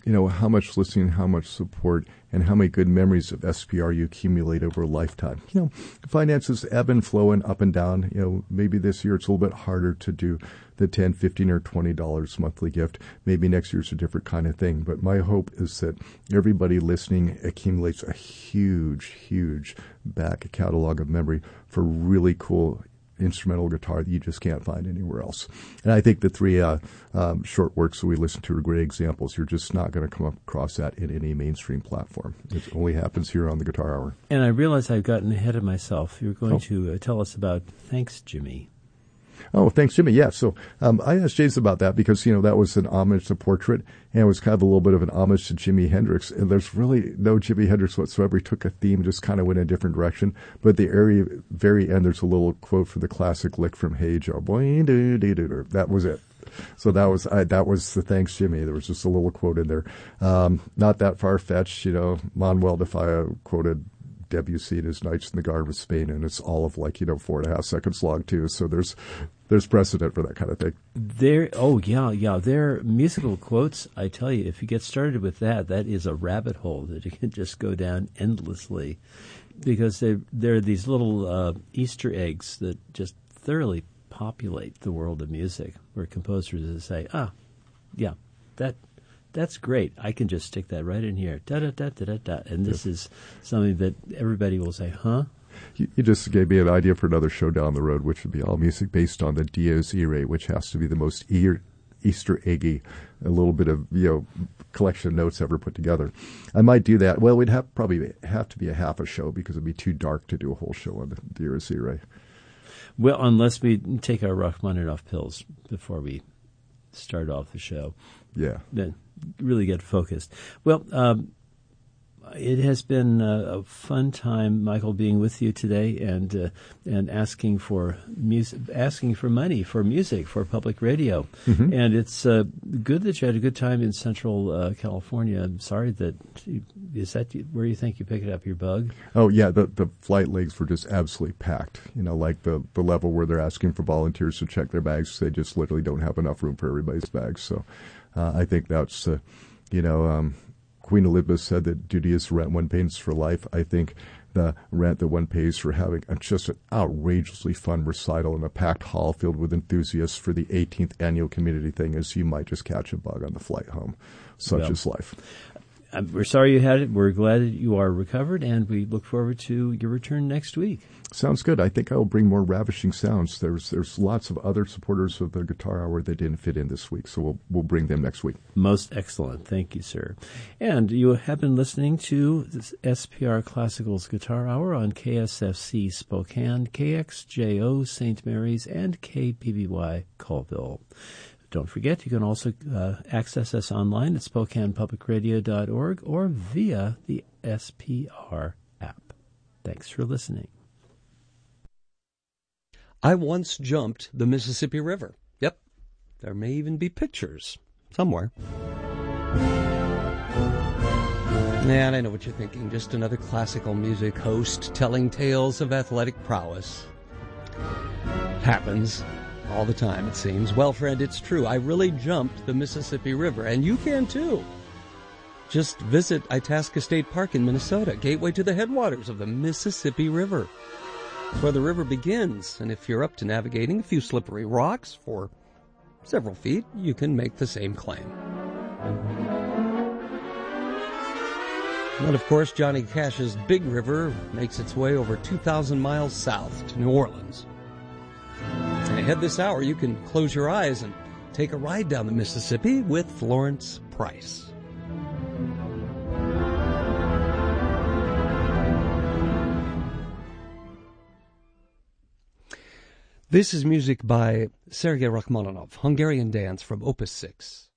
how much listening, how much support, and how many good memories of SPR you accumulate over a lifetime. Finances ebb and flow and up and down. Maybe this year it's a little bit harder to do the $10, $15, or $20 monthly gift. Maybe next year's a different kind of thing. But my hope is that everybody listening accumulates a huge, huge back catalog of memory for really cool instrumental guitar that you just can't find anywhere else. And I think the three short works that we listened to are great examples. You're just not going to come across that in any mainstream platform. It only happens here on the Guitar Hour. And I realize I've gotten ahead of myself. You're going to tell us about Thanks, Jimmy. Oh, thanks, Jimmy. Yeah, so I asked James about that because, that was an homage to Portrait, and it was kind of a little bit of an homage to Jimi Hendrix. And there's really no Jimi Hendrix whatsoever. He took a theme, just kind of went in a different direction. But at the very end, there's a little quote from the classic lick from Hey Joe. That was it. So that was the Thanks, Jimmy. There was just a little quote in there. Not that far-fetched, Manuel de Falla quoted Debussy in his Nights in the Garden of Spain, and it's all of 4.5 seconds long too. So there's precedent for that kind of thing. Their musical quotes, I tell you, if you get started with that is a rabbit hole that you can just go down endlessly, because they're these little Easter eggs that just thoroughly populate the world of music, where composers say, that's great. I can just stick that right in here. Da-da-da-da-da-da. And this is something that everybody will say, huh? You just gave me an idea for another show down the road, which would be all music based on the Dies Irae, which has to be the most Easter eggy, a little bit of, collection of notes ever put together. I might do that. Well, we'd probably have to be a half a show because it'd be too dark to do a whole show on the Dies Irae. Well, unless we take our Rachmaninoff pills before we start off the show. Yeah. Then really get focused. Well, it has been a fun time, Michael, being with you today and asking for money for music for public radio. Mm-hmm. And it's good that you had a good time in Central California. I'm sorry is that where you think you picked up your bug? Oh yeah, the flight legs were just absolutely packed. Like the level where they're asking for volunteers to check their bags. They just literally don't have enough room for everybody's bags. So I think that's Queen Elizabeth said that duty is rent one pays for life. I think the rent that one pays for having just an outrageously fun recital in a packed hall filled with enthusiasts for the 18th annual community thing is you might just catch a bug on the flight home. Such is life. We're sorry you had it. We're glad that you are recovered, and we look forward to your return next week. Sounds good. I think I will bring more ravishing sounds. There's lots of other supporters of the Guitar Hour that didn't fit in this week, so we'll bring them next week. Most excellent. Thank you, sir. And you have been listening to this SPR Classicals Guitar Hour on KSFC Spokane, KXJO St. Mary's, and KPBY Colville. Don't forget, you can also access us online at SpokanePublicRadio.org or via the SPR app. Thanks for listening. I once jumped the Mississippi River. Yep, there may even be pictures somewhere. And I know what you're thinking, just another classical music host telling tales of athletic prowess. Happens all the time, it seems. Well, friend, it's true. I really jumped the Mississippi River, and you can too. Just visit Itasca State Park in Minnesota, gateway to the headwaters of the Mississippi River. It's where the river begins, and if you're up to navigating a few slippery rocks for several feet, you can make the same claim. And of course, Johnny Cash's Big River makes its way over 2,000 miles south to New Orleans. And ahead this hour, you can close your eyes and take a ride down the Mississippi with Florence Price. This is music by Sergei Rachmaninoff, Hungarian Dance from Opus 6.